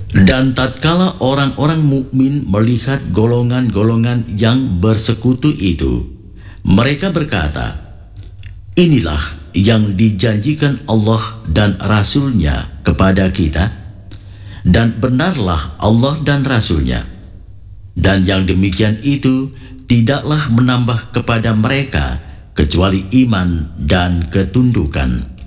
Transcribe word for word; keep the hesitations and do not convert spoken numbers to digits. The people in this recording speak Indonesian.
Dan tatkala orang-orang mukmin melihat golongan-golongan yang bersekutu itu, mereka berkata, inilah yang dijanjikan Allah dan Rasul-Nya kepada kita, dan benarlah Allah dan Rasul-Nya. Dan yang demikian itu tidaklah menambah kepada mereka kecuali iman dan ketundukan.